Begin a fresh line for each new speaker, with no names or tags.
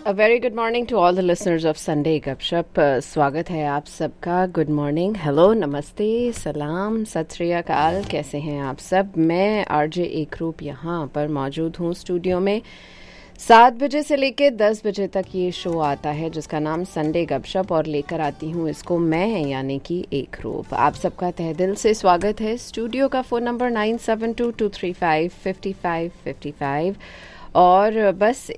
A very good morning to all the listeners of Sunday गपशप। स्वागत है आप सबका। गुड मॉर्निंग, हेलो, नमस्ते, सलाम, सत श्री अकाल। कैसे हैं आप सब? मैं आरजे एकरूप यहाँ पर मौजूद हूँ स्टूडियो में। 7 बजे से लेकर 10 बजे तक ये शो आता है जिसका नाम संडे गपशप, और लेकर आती हूँ इसको मैं, यानी कि एकरूप। आप सबका तहे दिल से स्वागत है। स्टूडियो का फ़ोन नंबर 9722355555 और बस